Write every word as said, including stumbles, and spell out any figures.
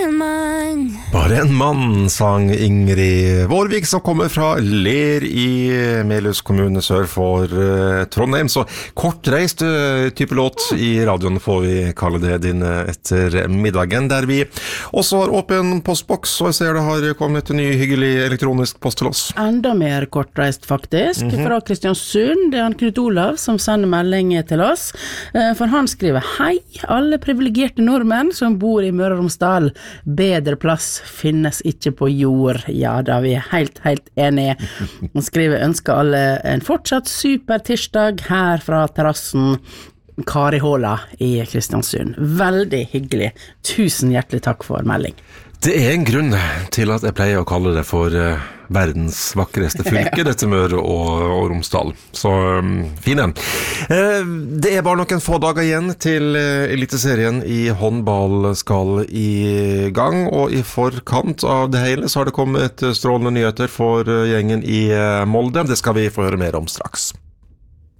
en mann. Bare en mann, sang Ingrid Vårvik, som kommer fra Ler i Melhus kommune sør for uh, Trondheim. Så kortreist uh, type låt i radioen får vi kalle det din uh, etter middagen, der vi også har åpen postboks, og jeg ser det har kommet en ny hyggelig elektronisk post til oss. Enda mer kortreist faktisk, mm-hmm. fra Kristiansund. Det er han Knut Olav som sender melding til oss, uh, for han skriver: Hei, alle privilegerte nordmenn som bor i Møre og Romsdal. Bedre plass finnes ikke på jord. Ja, da vi er helt, helt enige. Han skriver: ønsker alle en fortsatt super tirsdag her fra terrassen Karihåla i Kristiansund. Veldig hyggelig. Tusen hjertelig takk for melding. Det er en grunn til at jeg pleier å kalle det for uh, verdens vakreste fylke, dette Møre og, og Romsdal. Så um, fine. Uh, det er bare noen få dager igjen til uh, eliteserien i håndball skal i gang, og i forkant av det hele så har det kommet strålende nyheter for uh, gjengen i uh, Molde. Det skal vi få høre mer om straks.